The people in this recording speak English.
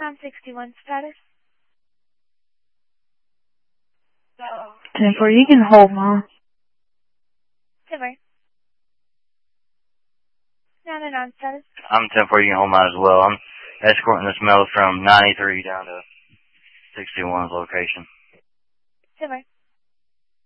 61 status. 10-4, you can hold, Mom. 10-4. 9 status. I'm 10-4, you can hold mine as well. I'm escorting this male from 93 down to 61's location. 10-4.